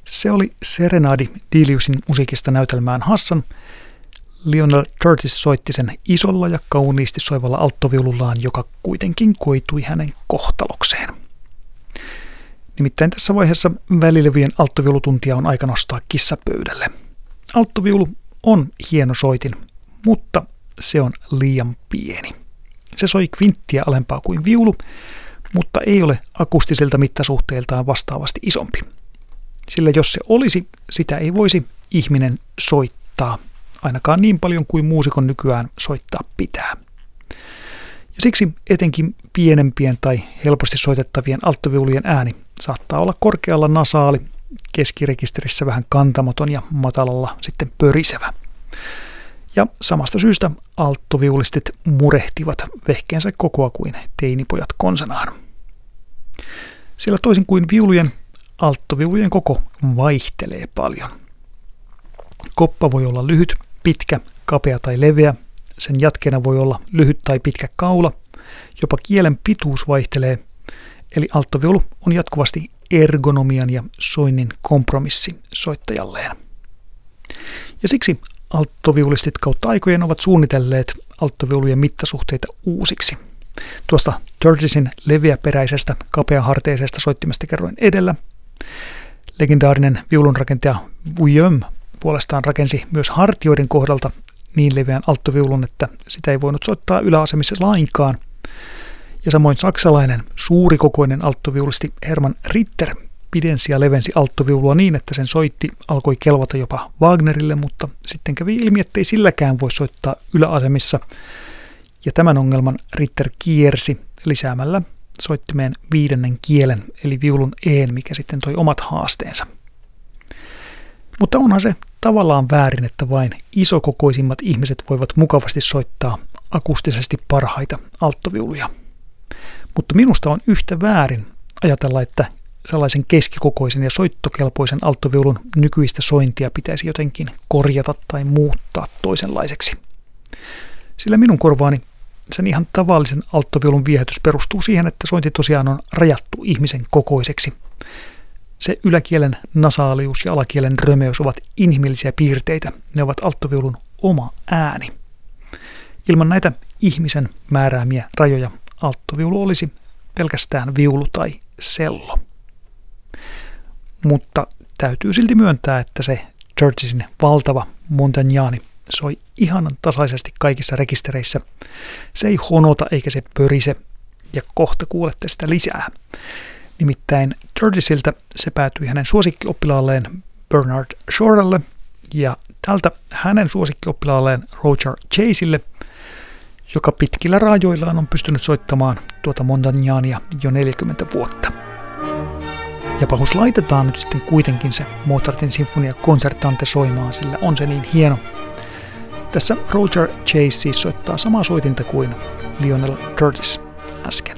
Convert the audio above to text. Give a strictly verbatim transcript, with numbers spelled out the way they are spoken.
Se oli Serenadi Deliusin musiikista näytelmään Hassan. Lionel Curtis soitti sen isolla ja kauniisti soivalla alttoviulullaan, joka kuitenkin koitui hänen kohtalokseen. Nimittäin tässä vaiheessa välilevyjen alttoviulutuntia on aika nostaa kissapöydälle. Alttoviulu on hieno soitin, mutta se on liian pieni. Se soi kvinttiä alempaa kuin viulu, mutta ei ole akustisilta mittasuhteiltaan vastaavasti isompi. Sillä jos se olisi, sitä ei voisi ihminen soittaa, ainakaan niin paljon kuin muusikon nykyään soittaa pitää. Ja siksi etenkin pienempien tai helposti soitettavien alttoviulujen ääni saattaa olla korkealla nasaali, keskirekisterissä vähän kantamaton ja matalalla sitten pörisevä. Ja samasta syystä alttoviulistit murehtivat vehkeensä kokoa kuin teinipojat konsanaan. Sillä toisin kuin viulujen, alttoviulujen koko vaihtelee paljon. Koppa voi olla lyhyt, pitkä, kapea tai leveä. Sen jatkeena voi olla lyhyt tai pitkä kaula. Jopa kielen pituus vaihtelee. Eli alttoviulu on jatkuvasti ergonomian ja soinnin kompromissi soittajalleen. Ja siksi alttoviulistit kautta aikojen ovat suunnitelleet alttoviulujen mittasuhteita uusiksi. Tuosta Curtisin leveäperäisestä, kapeaharteisesta soittimesta kerroin edellä. Legendaarinen viulunrakentaja Vuillaume puolestaan rakensi myös hartioiden kohdalta niin leveän alttoviulun, että sitä ei voinut soittaa yläasemissa lainkaan. Ja samoin saksalainen suurikokoinen alttoviulisti Hermann Ritter pidensi ja levensi alttoviulua niin, että sen soitti alkoi kelvata jopa Wagnerille, mutta sitten kävi ilmi, ettei silläkään voi soittaa yläasemissa. Ja tämän ongelman Ritter kiersi lisäämällä soittimeen viidennen kielen, eli viulun een, mikä sitten toi omat haasteensa. Mutta onhan se tavallaan väärin, että vain isokokoisimmat ihmiset voivat mukavasti soittaa akustisesti parhaita alttoviuluja. Mutta minusta on yhtä väärin ajatella, että sellaisen keskikokoisen ja soittokelpoisen alttoviulun nykyistä sointia pitäisi jotenkin korjata tai muuttaa toisenlaiseksi. Sillä minun korvaani sen ihan tavallisen alttoviulun viehätys perustuu siihen, että sointi tosiaan on rajattu ihmisen kokoiseksi. Se yläkielen nasaalius ja alakielen römeys ovat inhimillisiä piirteitä, ne ovat alttoviulun oma ääni. Ilman näitä ihmisen määräämiä rajoja alttoviulu olisi pelkästään viulu tai sello. Mutta täytyy silti myöntää, että se Curtisin valtava Montagnani soi ihanan tasaisesti kaikissa rekistereissä. Se ei honota eikä se pörise, ja kohta kuulette sitä lisää. Nimittäin Curtisiltä se päätyi hänen suosikkiopilaalleen Bernard Shorelle ja tältä hänen suosikkiopilaalleen Roger Chaseille, joka pitkillä raajoillaan on pystynyt soittamaan tuota Montagnania jo neljäkymmentä vuotta. Ja pahus laitetaan nyt sitten kuitenkin se Mozartin sinfonia concertante soimaan, sillä on se niin hieno. Tässä Roger Chase siis soittaa samaa soitinta kuin Lionel Curtis äsken.